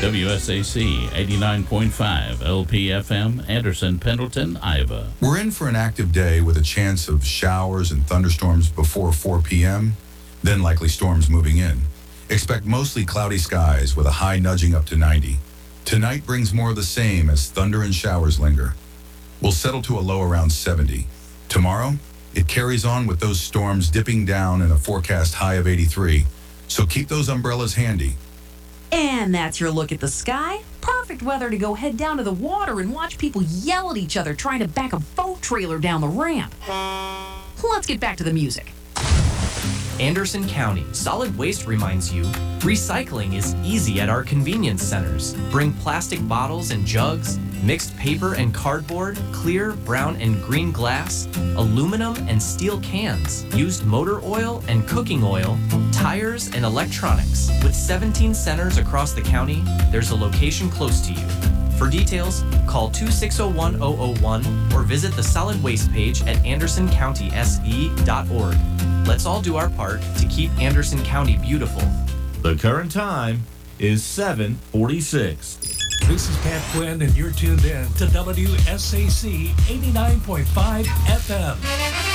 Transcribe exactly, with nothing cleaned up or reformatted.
W S A C eighty-nine point five L P F M, Anderson, Pendleton, Iowa. We're in for an active day with a chance of showers and thunderstorms before four p.m., then likely storms moving in. Expect mostly cloudy skies with a high nudging up to ninety. Tonight brings more of the same as thunder and showers linger. We'll settle to a low around seventy. Tomorrow, it carries on with those storms dipping down and a forecast high of eighty-three. So keep those umbrellas handy. And that's your look at the sky. Perfect weather to go head down to the water and watch people yell at each other trying to back a boat trailer down the ramp. Let's get back to the music. Anderson County Solid Waste reminds you, recycling is easy at our convenience centers. Bring plastic bottles and jugs, mixed paper and cardboard, clear, brown, and green glass, aluminum and steel cans, used motor oil and cooking oil, tires, and electronics. With seventeen centers across the county, there's a location close to you. For details, call two six zero one zero zero one or visit the solid waste page at anderson county s e dot org. Let's all do our part to keep Anderson County beautiful. The current time is seven forty-six. This is Pat Quinn, and you're tuned in to W S A C eighty-nine point five F M.